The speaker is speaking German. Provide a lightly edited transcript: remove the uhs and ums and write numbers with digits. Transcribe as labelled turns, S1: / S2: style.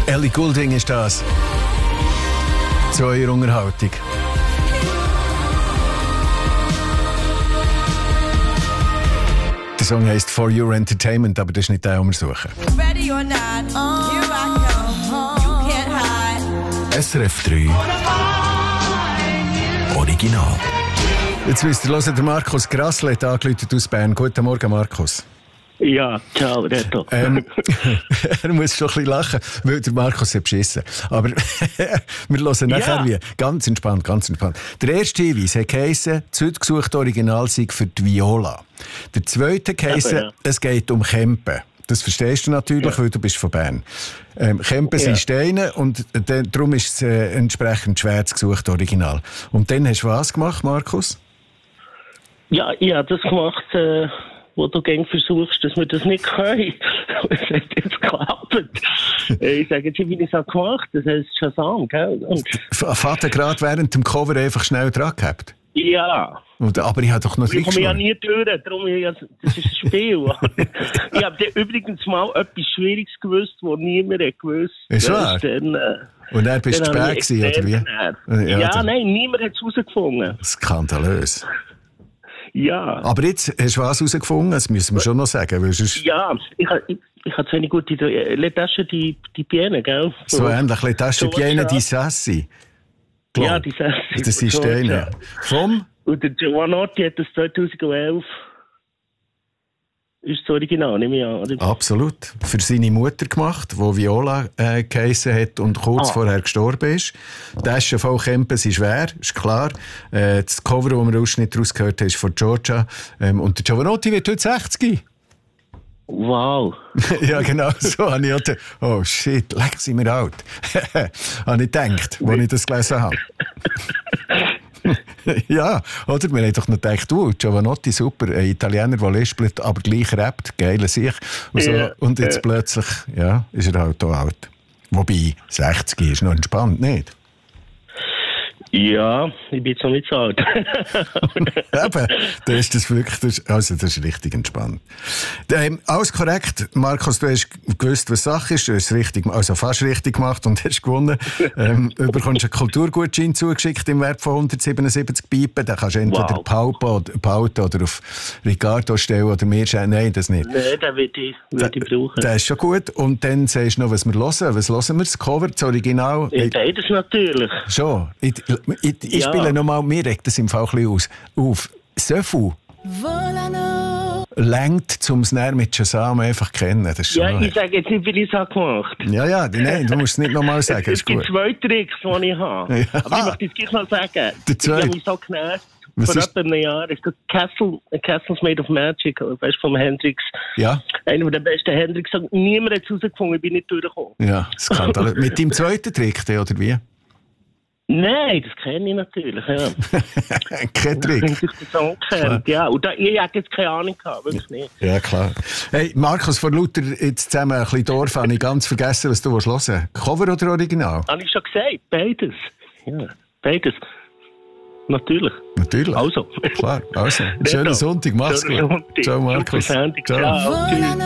S1: Ellie Goulding ist das. Zu eurer Unterhaltung. Der Song heisst For Your Entertainment, aber das ist nicht der, den wir suchen.
S2: Ready or not, here I come. You can't hide.
S1: SRF 3 Original. Jetzt wisst ihr, hört der Markus Grassl hat angerufen aus Bern. Guten Morgen, Markus.
S3: Ja, ciao, Reto.
S1: Er muss schon ein bisschen lachen, weil der Markus hat beschissen. Aber wir hören nachher wie. Ganz entspannt, ganz entspannt. Der erste Hinweis hat geheissen, das heute gesuchte Originalsieg für die Viola. Der zweite geheissen, es geht um Kempen. Das verstehst du natürlich, weil du bist von Bern. Kempen sind Steine und darum ist es entsprechend schwer zu gesuchte Original. Und dann hast du was gemacht, Markus?
S3: Ja, ich habe das gemacht, wo du gern versuchst, dass wir das nicht können. Es hat jetzt geklappt. Ich sage jetzt, wie ich es gemacht habe, das heißt Shazam, gell?
S1: Vater gerade während dem Cover einfach schnell dran gehabt?
S3: Ja.
S1: Aber ich habe doch noch
S3: ich komme ja nie durch, darum, das ist ein Spiel. Ich habe übrigens mal etwas Schwieriges gewusst, das niemand hat gewusst.
S1: Ist wahr? Und dann bist du spät gewesen, oder wie?
S3: Ja, nein, niemand hat es herausgefunden.
S1: Skandalös.
S3: Ja.
S1: Aber jetzt hast du was herausgefunden, das müssen wir schon noch sagen. Weil sonst...
S3: Ja, ich habe so eine gute Tasche, die Piene, gell?
S1: So ähnlich, die Tasche Piene, die Sassi.
S3: Ja, die Sassi.
S1: Das sind Steine. Vom?
S3: Und der Giovanotti hat das 2011. Ist das Original, nehme ich an, oder?
S1: Absolut. Für seine Mutter gemacht, die Viola geheissen hat und kurz vorher gestorben ist. Die Taschen voll Kempen sind schwer, ist klar. Das Cover, das wir den Ausschnitt daraus gehört haben, ist von Georgia. Und der Giovanotti wird heute 60.
S3: Wow.
S1: Ja, genau, so habe ich gedacht, oh shit, leck sie mir alt. Habe ich gedacht, als ich das gelesen habe. Ja, oder? Wir haben doch noch gedacht, Giovanotti, super, ein Italiener, der lispelt, aber gleich rappt, geile Sicht. Und, so. Und jetzt plötzlich, ja, ist er halt auch alt. Wobei, 60 ist noch entspannt, nicht?
S3: Ja, ich bin jetzt noch nicht so alt.
S1: Eben, das ist das wirklich, das ist richtig entspannt. Alles korrekt. Markus, du hast gewusst, was Sache ist. Du hast es richtig, also fast richtig gemacht und hast gewonnen. Du bekommst einen Kulturgutschein zugeschickt im Wert von 177 Pipen. Den kannst du entweder behalten oder auf Ricardo stellen oder mir stellen. Nein, das nicht.
S3: Nein, den würde ich brauchen.
S1: Das ist schon gut. Und dann sagst du noch, was wir hören. Was hören wir? Das Cover, das Original?
S3: Ja, beides natürlich.
S1: Schon. Ich spiele nochmal, mir regt das im Fall ein bisschen auf. So viel längt, um es näher mit Shazam einfach zu kennen. Das ist
S3: ja, ich sage jetzt nicht, wie ich es gemacht habe.
S1: Ja, nein, du musst es nicht nochmal sagen.
S3: Es gibt zwei Tricks, die ich habe. Ja. Aber ich möchte es gleich noch sagen. Ich habe mich so genervt. Vor etwa einem Jahr ist das Castles Made of Magic, weißt du, vom Hendrix. Ja. Einer der besten Hendrix. Niemand hat es herausgefunden, ich bin nicht durchgekommen.
S1: Ja, Skandal. Mit deinem zweiten Trick, oder wie?
S3: Nein, das kenne ich natürlich, ja.
S1: Kein Trick.
S3: Ich den Song kennt, ja. Und ich hätte jetzt keine Ahnung gehabt, wirklich nicht.
S1: Ja, klar. Hey, Markus, vor lauter jetzt zusammen ein bisschen Dorf, habe ich ganz vergessen, was du hören willst. Cover oder Original?
S3: Habe ich schon gesagt, beides. Ja, beides. Natürlich.
S1: Also. Klar, also. Schönen Sonntag, mach's gut. Ciao, Markus.
S3: Ciao. Tschüss.